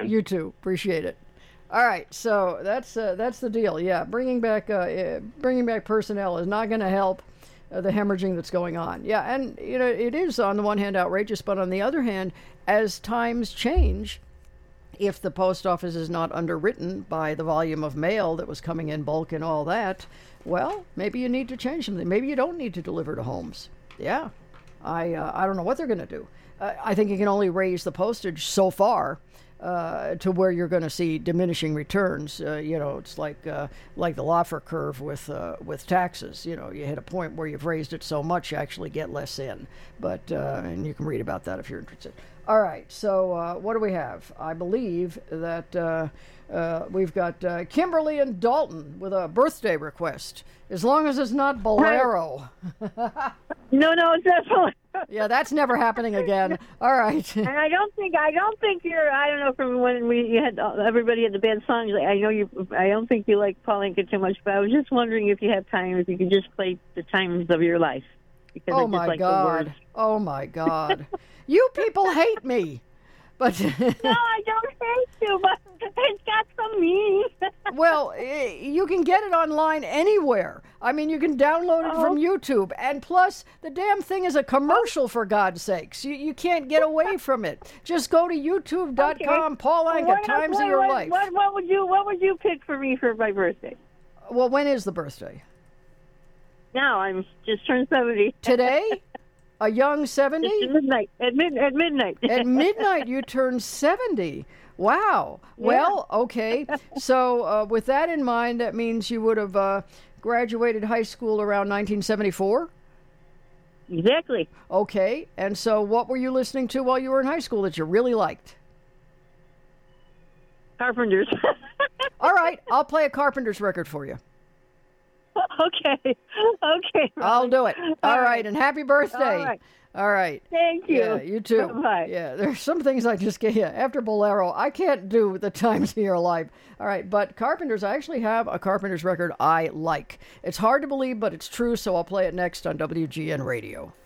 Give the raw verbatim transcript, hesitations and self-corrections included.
You too. Appreciate it. All right, so that's uh, that's the deal. Yeah, bringing back uh, bringing back personnel is not going to help uh, the hemorrhaging that's going on. Yeah, and you know it is on the one hand outrageous, but on the other hand, as times change, if the post office is not underwritten by the volume of mail that was coming in bulk and all that, well, maybe you need to change something. Maybe you don't need to deliver to homes. Yeah, I uh, I don't know what they're going to do. Uh, I think you can only raise the postage so far. Uh, to where you're going to see diminishing returns. Uh, you know, it's like uh, like the Laffer curve with uh, with taxes. You know, you hit a point where you've raised it so much, you actually get less in. But uh, and you can read about that if you're interested. All right, so uh, what do we have? I believe that uh, uh, we've got uh, Kimberly and Dalton with a birthday request. As long as it's not Bolero. No, no, it's definitely. Yeah, that's never happening again. All right. And I don't think I don't think you're. I don't know from when we you had everybody had the band songs. I know you. I don't think you like Paulinka too much, but I was just wondering if you have time, if you could just play the times of your life. Because oh I just my like God! The words. Oh my God! You people hate me. But no, I don't hate you, but it's got some meaning. Well, you can get it online anywhere. I mean, you can download it oh. from YouTube. And plus, the damn thing is a commercial, for God's sakes. You you can't get away from it. Just go to youtube dot com, okay. Paul Anka, well, Times what, of Your what, Life. What, what would you What would you pick for me for my birthday? Well, when is the birthday? Now, I'm just turned seventy. Today? A young seventy? At midnight. At, mid- at midnight. At midnight, you turn seventy. Wow. Yeah. Well, okay. So uh, with that in mind, that means you would have uh, graduated high school around nineteen seventy-four? Exactly. Okay. And so what were you listening to while you were in high school that you really liked? Carpenters. All right. I'll play a Carpenters record for you. Okay. Okay. I'll do it. All, All right. right. And happy birthday. All right. All right. Thank you. Yeah, you too. Bye. Yeah, there's some things I just can't. Yeah, after Bolero, I can't do the Times of Your Life. All right, but Carpenters, I actually have a Carpenters record I like. It's hard to believe, but it's true, so I'll play it next on W G N Radio.